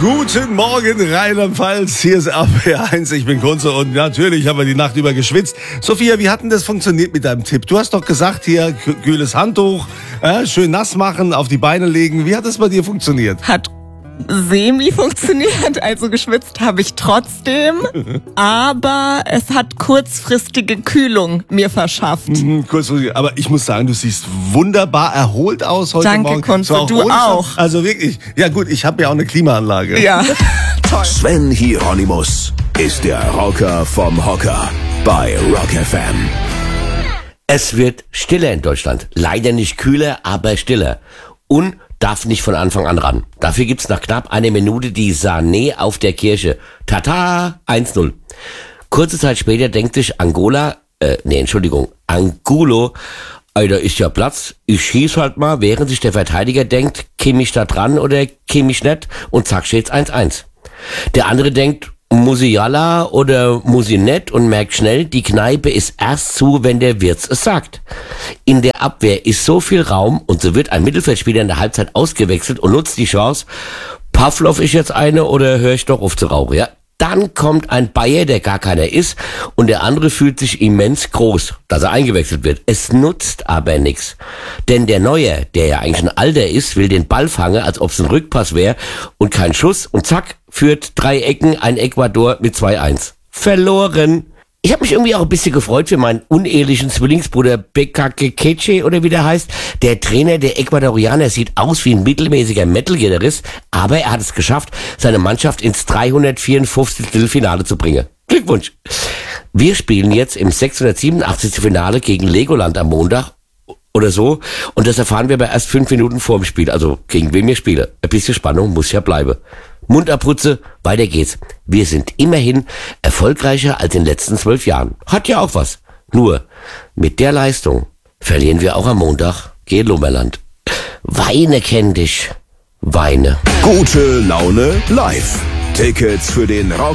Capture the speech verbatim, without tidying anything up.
Guten Morgen, Rheinland-Pfalz. Hier ist R P R eins. Ich bin Kunze und natürlich haben wir die Nacht über geschwitzt. Sophia, wie hat denn das funktioniert mit deinem Tipp? Du hast doch gesagt, hier kühles Handtuch, äh, schön nass machen, auf die Beine legen. Wie hat das bei dir funktioniert? Hat semi funktioniert, also geschwitzt habe ich trotzdem, aber es hat kurzfristige Kühlung mir verschafft. Mhm, kurzfristig. Aber ich muss sagen, du siehst wunderbar erholt aus heute Danke, Morgen. Kunze, Auch du auch. Also wirklich, ja gut, ich habe ja auch eine Klimaanlage. Ja, toll. Sven Hieronymus ist der Rocker vom Hocker bei Rock F M. Es wird stiller in Deutschland. Leider nicht kühler, aber stiller. Und darf nicht von Anfang an ran. Dafür gibt's nach knapp einer Minute die Sané auf der Kirche. Tata, eins null. Kurze Zeit später denkt sich Angola, äh, nee, Entschuldigung, Angulo, ey, da ist ja Platz, ich schieß halt mal, während sich der Verteidiger denkt, käme ich da dran oder käme ich nicht, und zack, steht's eins eins. Der andere denkt, Musiala oder Musinet, und merkt schnell, die Kneipe ist erst zu, wenn der Wirt es sagt. In der Abwehr ist so viel Raum, und so wird ein Mittelfeldspieler in der Halbzeit ausgewechselt und nutzt die Chance. Pavlov ist jetzt eine, oder höre ich doch auf zu rauchen, ja? Dann kommt ein Bayer, der gar keiner ist, und der andere fühlt sich immens groß, dass er eingewechselt wird. Es nutzt aber nichts. Denn der Neuer, der ja eigentlich ein Alter ist, will den Ball fangen, als ob es ein Rückpass wäre, und kein Schuss, und zack, führt drei Ecken ein Ecuador mit zwei eins. Verloren. Ich habe mich irgendwie auch ein bisschen gefreut für meinen unehelichen Zwillingsbruder Bekake oder wie der heißt. Der Trainer der Ecuadorianer sieht aus wie ein mittelmäßiger Metal-Gitarrist, aber er hat es geschafft, seine Mannschaft ins dreihundertvierundfünfzigste Finale zu bringen. Glückwunsch! Wir spielen jetzt im sechshundertsiebenundachtzigsten Finale gegen Legoland am Montag oder so, und das erfahren wir aber erst fünf Minuten vor dem Spiel, also gegen wen wir spielen. Ein bisschen Spannung muss ja bleiben. Mund abputze, weiter geht's. Wir sind immerhin erfolgreicher als in den letzten zwölf Jahren. Hat ja auch was. Nur, mit der Leistung verlieren wir auch am Montag gegen Lummerland. Weine kenn dich. Weine. Gute Laune live. Tickets für den Rock